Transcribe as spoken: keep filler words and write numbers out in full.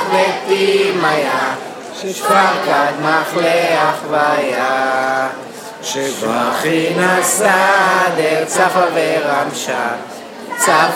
ותימיה, שפר קדמך לאחוויה, שברכי נסע דרך צפה ורמשה, צפה